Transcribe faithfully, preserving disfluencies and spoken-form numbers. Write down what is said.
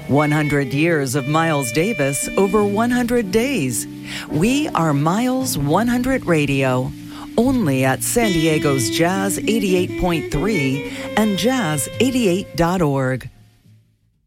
one hundred years of Miles Davis over one hundred days. We are Miles one hundred Radio, only at San Diego's Jazz eighty-eight point three and jazz eighty-eight dot org.